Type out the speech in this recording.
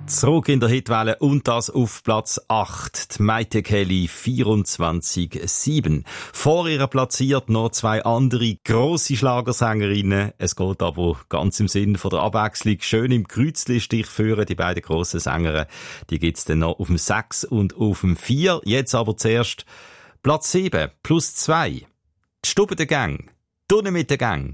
Zurück in der Hitwelle und das auf Platz 8. Die Mayte Kelly 24,7. Vor ihr platziert noch zwei andere grosse Schlagersängerinnen. Es geht aber ganz im Sinn von der Abwechslung schön im Kreuzli-Stich führen. Die beiden grossen Sängerinnen, die gibt's dann noch auf dem 6 und auf dem 4. Jetzt aber zuerst Platz 7 plus 2. Die Stube der Gang. Tunne mit der Gang.